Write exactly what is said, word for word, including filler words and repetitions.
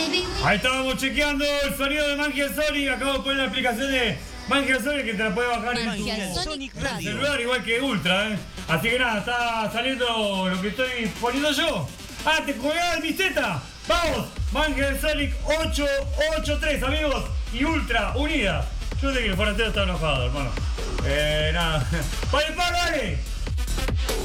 Ahí estábamos chequeando el sonido de Mangia Sonic. Acabo de poner la aplicación de Mangia Sonic que te la puedes bajar en tu celular, igual que Ultra, ¿eh? Así que nada, está saliendo lo que estoy poniendo yo. Ah, te colgaba de mi teta. Vamos, Mangia Sonic ocho ocho tres, amigos. Y Ultra, unida. Yo sé que el forastero está enojado, hermano. Eh, nada. ¡Vale, dale!